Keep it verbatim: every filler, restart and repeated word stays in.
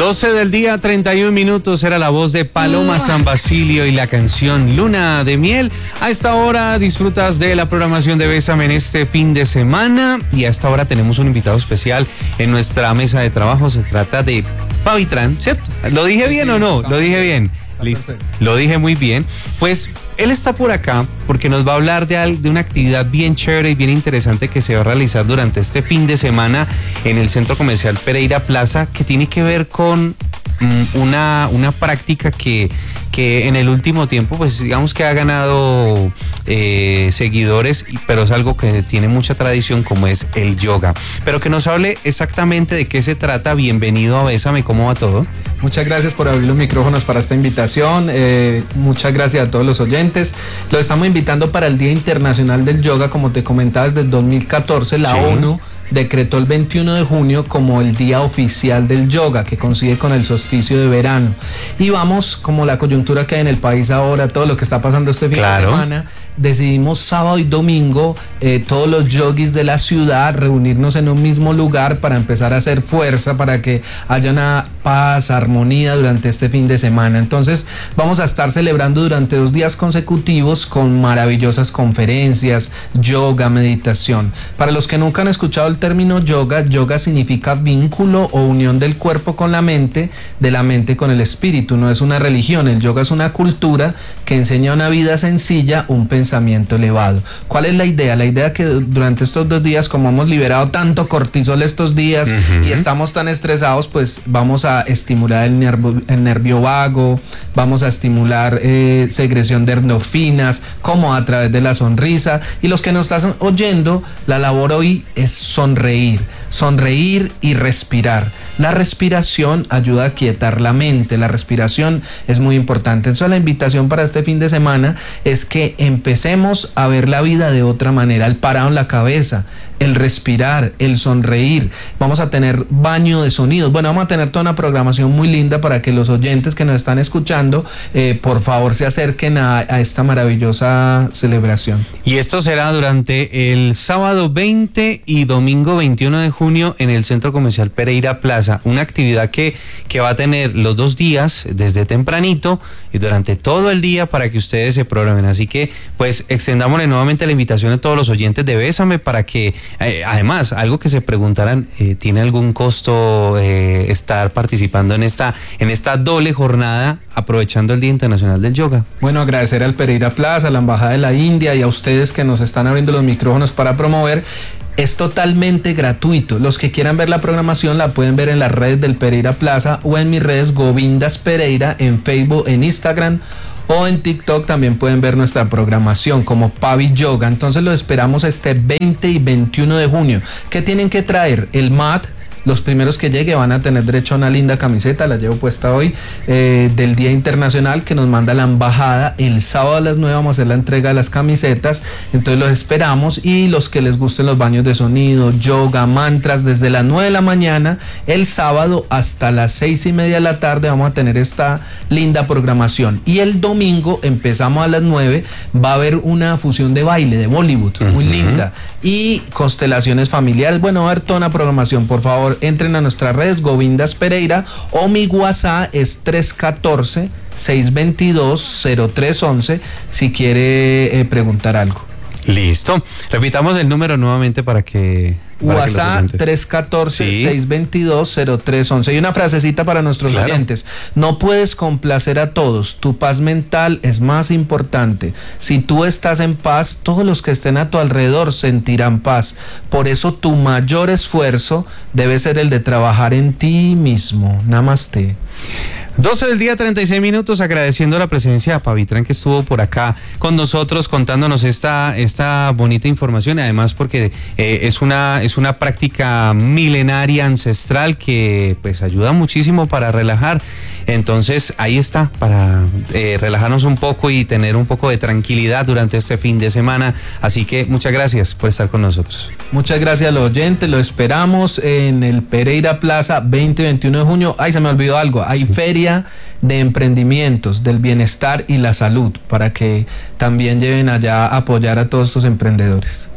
doce del día, treinta y un minutos, era la voz de Paloma San Basilio y la canción Luna de Miel. A esta hora disfrutas de la programación de Bésame en este fin de semana y a esta hora tenemos un invitado especial en nuestra mesa de trabajo. Se trata de Pavitran, ¿cierto? ¿Lo dije bien o no? Lo dije bien. Listo. Lo dije muy bien. Pues él está por acá porque nos va a hablar de, de una actividad bien chévere y bien interesante que se va a realizar durante este fin de semana en el Centro Comercial Pereira Plaza, que tiene que ver con um, una, una práctica que, que en el último tiempo, pues digamos que ha ganado eh, seguidores, pero es algo que tiene mucha tradición, como es el yoga. Pero que nos hable exactamente de qué se trata. Bienvenido a Bésame, ¿cómo va todo? Muchas gracias por abrir los micrófonos para esta invitación. Eh, muchas gracias a todos los oyentes. Los estamos invitando para el Día Internacional del Yoga. Como te comentaba, desde el dos mil catorce la sí. ONU decretó el veintiuno de junio como el día oficial del yoga, que coincide con el solsticio de verano. Y vamos, como la coyuntura que hay en el país ahora, todo lo que está pasando este fin claro. de semana, decidimos sábado y domingo, eh, todos los yogis de la ciudad, reunirnos en un mismo lugar para empezar a hacer fuerza, para que haya una paz, armonía durante este fin de semana. Entonces vamos a estar celebrando durante dos días consecutivos con maravillosas conferencias, yoga, meditación. Para los que nunca han escuchado el término yoga, yoga significa vínculo o unión del cuerpo con la mente, de la mente con el espíritu. No es una religión, el yoga es una cultura que enseña una vida sencilla, un pensamiento pensamiento elevado. ¿Cuál es la idea? La idea que durante estos dos días, como hemos liberado tanto cortisol estos días uh-huh. y estamos tan estresados, pues vamos a estimular el nervio, el nervio vago, vamos a estimular eh, secreción de endorfinas, como a través de la sonrisa. Y los que nos están oyendo, la labor hoy es sonreír, sonreír y respirar. La respiración ayuda a quietar la mente, la respiración es muy importante. Entonces la invitación para este fin de semana es que empecemos a ver la vida de otra manera, el parado en la cabeza, el respirar, el sonreír. Vamos a tener baño de sonidos. Bueno, vamos a tener toda una programación muy linda para que los oyentes que nos están escuchando, eh, por favor, se acerquen a, a esta maravillosa celebración. Y esto será durante el sábado veinte y domingo veintiuno de junio en el Centro Comercial Pereira Plaza. Una actividad que, que va a tener los dos días desde tempranito y durante todo el día para que ustedes se programen. Así que, pues, extendámosle nuevamente la invitación a todos los oyentes de Bésame para que Eh, además, algo que se preguntarán, eh, ¿tiene algún costo eh, estar participando en esta, en esta doble jornada aprovechando el Día Internacional del Yoga? Bueno, agradecer al Pereira Plaza, a la Embajada de la India y a ustedes que nos están abriendo los micrófonos para promover. Es totalmente gratuito. Los que quieran ver la programación la pueden ver en las redes del Pereira Plaza o en mis redes Govindas Pereira, en Facebook, en Instagram o en TikTok. También pueden ver nuestra programación como Pavi Yoga. Entonces lo esperamos este veinte y veintiuno de junio. ¿Qué tienen que traer? El mat. Los primeros que llegue van a tener derecho a una linda camiseta, la llevo puesta hoy, eh, del Día Internacional que nos manda la embajada. El sábado a las nueve vamos a hacer la entrega de las camisetas, entonces los esperamos. Y los que les gusten los baños de sonido, yoga, mantras, desde las nueve de la mañana, el sábado hasta las seis y media de la tarde vamos a tener esta linda programación. Y el domingo empezamos a las nueve, va a haber una fusión de baile, de Bollywood, muy uh-huh. linda, y constelaciones familiares. Bueno, va a haber toda una programación. Por favor, entren a nuestras redes Govindas Pereira o mi WhatsApp es tres uno cuatro, seis dos dos, cero tres uno uno si quiere eh, preguntar algo. Listo. Repitamos el número nuevamente para que... WhatsApp tres uno cuatro, seis dos dos, cero tres uno uno. Y una frasecita para nuestros claro. oyentes. No puedes complacer a todos. Tu paz mental es más importante. Si tú estás en paz, todos los que estén a tu alrededor sentirán paz. Por eso tu mayor esfuerzo debe ser el de trabajar en ti mismo. Namaste. doce del día, treinta y seis minutos, agradeciendo la presencia de Pavitran, que estuvo por acá con nosotros contándonos esta, esta bonita información, y además porque eh, es una, es una práctica milenaria, ancestral, que pues ayuda muchísimo para relajar. Entonces ahí está, para eh, relajarnos un poco y tener un poco de tranquilidad durante este fin de semana. Así que muchas gracias por estar con nosotros. Muchas gracias a los oyentes, lo esperamos en el Pereira Plaza veinte y veintiuno de junio. Ay, se me olvidó algo, hay sí. feria de emprendimientos, del bienestar y la salud, para que también lleven allá a apoyar a todos estos emprendedores.